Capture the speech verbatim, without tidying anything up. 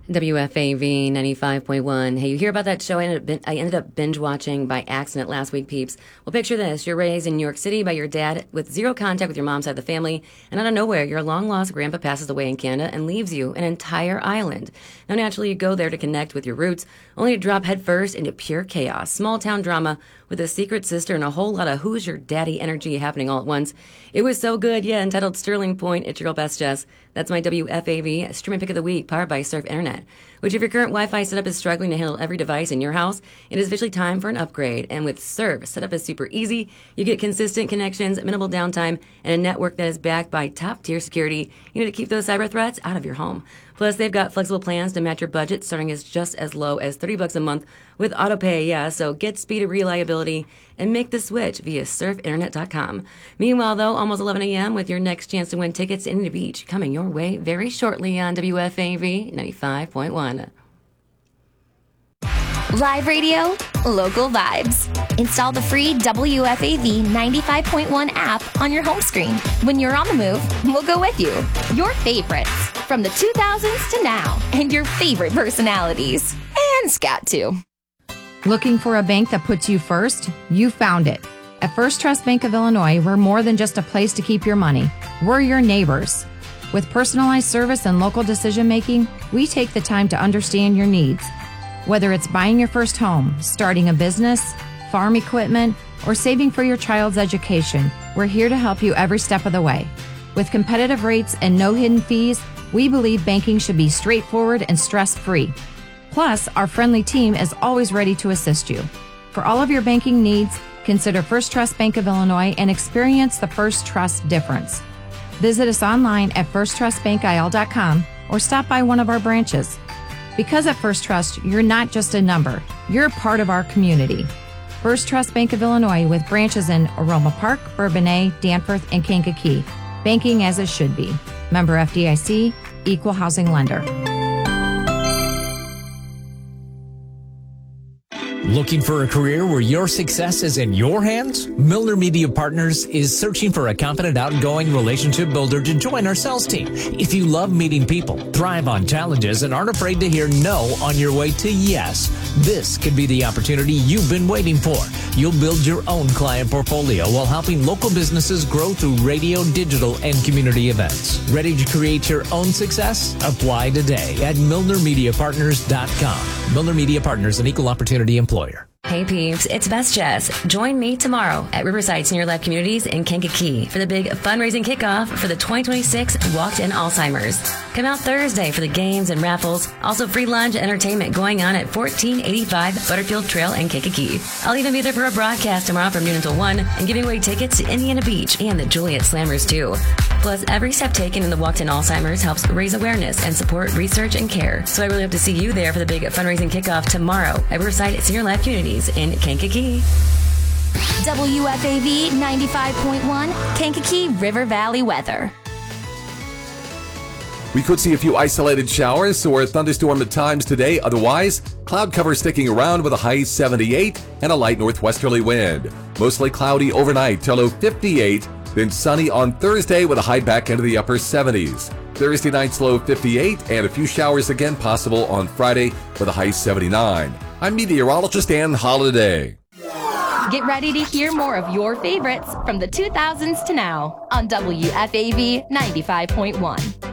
W F A V ninety-five point one. Hey, you hear about that show I ended up, bin- I ended up binge watching by accident last week, peeps? Well, picture this. You're raised in New York City by your dad with zero contact with your mom's side of the family, and out of nowhere, your long-lost grandpa passes away in Canada and leaves you an entire island. Now, naturally, you go there to connect with your roots, only to drop headfirst into pure chaos. Small-town drama with a secret sister and a whole lot of who's your daddy energy happening all at once. It was so good, yeah, entitled Sterling Point. It's your girl, Best Jess. That's my W F A V streaming pick of the week, powered by Surf Internet. Which, if your current Wi-Fi setup is struggling to handle every device in your house, it is officially time for an upgrade. And with Surf, setup is super easy. You get consistent connections, minimal downtime, and a network that is backed by top-tier security, you know, to keep those cyber threats out of your home. Plus, they've got flexible plans to match your budget, starting as just as low as thirty bucks a month with autopay, yeah, so get speed and reliability and make the switch via surf internet dot com. Meanwhile, though, almost eleven a.m. with your next chance to win tickets to Indy Beach coming your way very shortly on W F A V ninety-five point one. Live radio, local vibes. Install the free W F A V ninety-five point one app on your home screen. When you're on the move, we'll go with you. Your favorites from the two thousands to now, and your favorite personalities. And Scat, too. Looking for a bank that puts you first? You found it. At First Trust Bank of Illinois, we're more than just a place to keep your money. We're your neighbors. With personalized service and local decision-making, we take the time to understand your needs. Whether it's buying your first home, starting a business, farm equipment, or saving for your child's education, we're here to help you every step of the way. With competitive rates and no hidden fees, we believe banking should be straightforward and stress-free. Plus, our friendly team is always ready to assist you. For all of your banking needs, consider First Trust Bank of Illinois and experience the First Trust difference. Visit us online at first trust bank I L dot com or stop by one of our branches. Because at First Trust, you're not just a number, you're part of our community. First Trust Bank of Illinois with branches in Aroma Park, Bourbonnais, Danforth, and Kankakee. Banking as it should be. Member F D I C, Equal Housing Lender. Looking for a career where your success is in your hands? Milner Media Partners is searching for a confident, outgoing relationship builder to join our sales team. If you love meeting people, thrive on challenges, and aren't afraid to hear no on your way to yes, this could be the opportunity you've been waiting for. You'll build your own client portfolio while helping local businesses grow through radio, digital, and community events. Ready to create your own success? Apply today at milner media partners dot com. Milner Media Partners, an equal opportunity employer. Hey peeps, it's Best Jess. Join me tomorrow at Riverside Senior Life Communities in Kankakee for the big fundraising kickoff for the twenty twenty-six Walked-In Alzheimer's. Come out Thursday for the games and raffles. Also free lunch and entertainment going on at fourteen eighty-five Butterfield Trail in Kankakee. I'll even be there for a broadcast tomorrow from noon until one and giving away tickets to Indiana Beach and the Juliet Slammers too. Plus, every step taken in the Walked-In Alzheimer's helps raise awareness and support research and care. So I really hope to see you there for the big fundraising kickoff tomorrow at Riverside Senior Life Communities in Kankakee. W F A V ninety-five point one, Kankakee River Valley weather. We could see a few isolated showers or a thunderstorm at times today. Otherwise, cloud cover sticking around with a high seventy-eight and a light northwesterly wind. Mostly cloudy overnight till low fifty-eight, then sunny on Thursday with a high back into the upper seventies. Thursday night's low fifty-eight and a few showers again possible on Friday with a high seventy-nine. I'm meteorologist Ann Holiday. Get ready to hear more of your favorites from the two thousands to now on W F A V ninety-five point one.